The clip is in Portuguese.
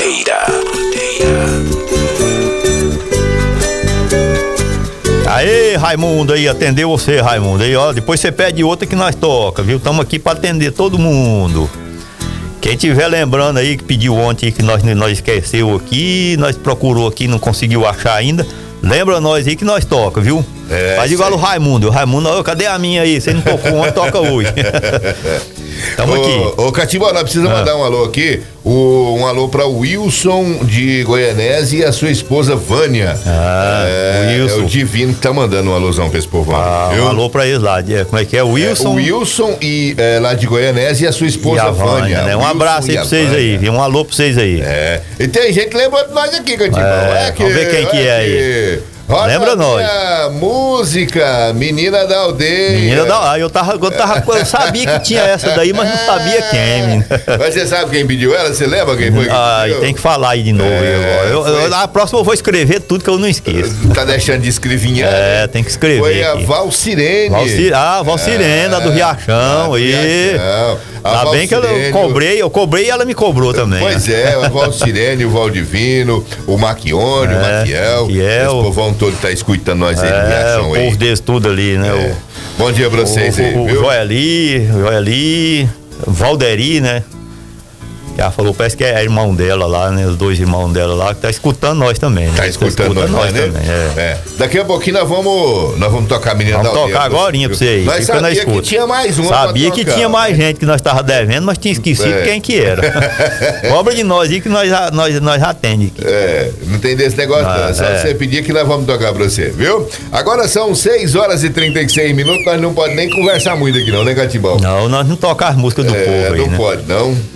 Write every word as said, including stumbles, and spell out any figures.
Bandeira. Aê, Raimundo aí, atendeu você, Raimundo. Aí, ó, depois você pede outra que nós toca, viu? Estamos aqui para atender todo mundo. Quem tiver lembrando aí que pediu ontem que nós, nós esqueceu aqui, nós procurou aqui, não conseguiu achar ainda, lembra nós aí que nós toca, viu? É, faz igual o Raimundo. O Raimundo, ó, cadê a minha aí? Você não tocou ontem, toca hoje. Tamo ô, aqui. Ô, Catimbó, nós precisamos ah. mandar um alô aqui. O, um alô pra Wilson de Goianésia e a sua esposa Vânia. Ah, é, o Wilson. É o Divino que tá mandando um alôzão pra esse povo. Ah, um alô pra eles lá. Como é que é? O Wilson? É, o Wilson e, é, lá de Goianésia e a sua esposa e a Vânia. Vânia, né? Um abraço aí pra vocês Vânia. aí. Um alô pra vocês aí. É. E tem gente lembrando nós aqui, Catimbó. É, vamos ver quem que é aí. Roda Lembra nós? Música, Menina da Aldeia. Menina da Aldeia. Eu, tava, eu, tava, eu sabia que tinha essa daí, mas não sabia quem. Mas você sabe quem pediu ela? Você lembra quem foi que ah, pediu? Tem que falar aí de novo. É, eu, eu, a próxima eu vou escrever tudo que eu não esqueço. Tá deixando de escrevinhar? É, tem que escrever. Foi a aqui. Valcirene. Valcir, ah, Valcirene, é, do Riachão. Ah, E... Tá bem que eu cobrei, eu cobrei e ela me cobrou também. Pois né? é, a Valcirene, o Valdivino, o Maquione, é, o Maquiel. Maquiel. Esse povão todo tá escutando nós aí é, no Riachão o aí. O povo deles tudo ali, né? É. O, Bom dia pra vocês o, aí, o, viu? O Joeli, Joeli, Valderi, né? Ela falou, parece que é irmão dela lá, né? Os dois irmãos dela lá, que tá escutando nós também, né? Tá escutando tá nós, nós né? também. É. É. Daqui a pouquinho nós vamos, nós vamos tocar a Menina vamos da Aldeia. Vamos tocar agorinha pra você aí. Nós sabia que tinha mais uma. Sabia que tinha mais gente que nós tava devendo, mas tinha esquecido é. quem que era. Cobra de nós aí que nós já, nós, nós já atende aqui. É, não tem desse negócio ah, não. Só é. você pedir que nós vamos tocar pra você, viu? Agora são seis horas e trinta e seis minutos, nós não podemos nem conversar muito aqui não, né, Catimbó? Não, nós não tocamos as músicas do é, povo aí, não né? pode, não.